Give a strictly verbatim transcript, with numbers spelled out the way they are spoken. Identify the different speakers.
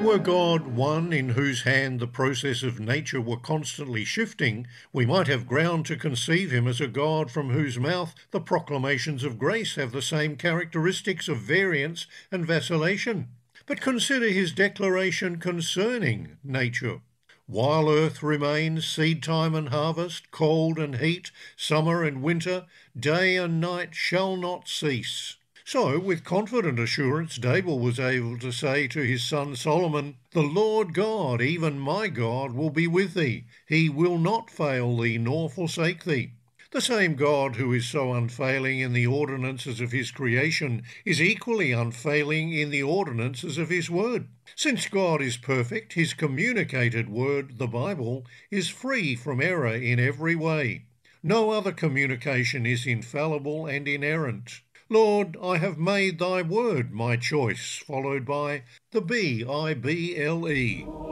Speaker 1: Were God one in whose hand the process of nature were constantly shifting, we might have ground to conceive him as a God from whose mouth the proclamations of grace have the same characteristics of variance and vacillation. But consider his declaration concerning nature. While earth remains, seed time and harvest, cold and heat, summer and winter, day and night shall not cease. So, with confident assurance, David was able to say to his son Solomon, "The Lord God, even my God, will be with thee. He will not fail thee nor forsake thee." The same God who is so unfailing in the ordinances of his creation is equally unfailing in the ordinances of his word. Since God is perfect, his communicated word, the Bible, is free from error in every way. No other communication is infallible and inerrant. Lord, I have made thy word my choice, followed by the B I B L E.